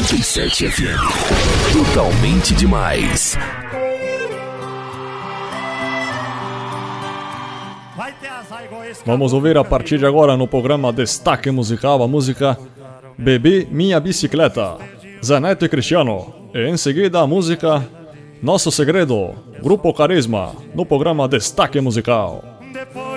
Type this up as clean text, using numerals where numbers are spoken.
97 FM. Totalmente demais. Vamos ouvir a partir de agora no programa Destaque Musical a música Bebi Minha Bicicleta, Zé Neto e Cristiano. E em seguida a música Nosso Segredo, Grupo Carisma, no programa Destaque Musical.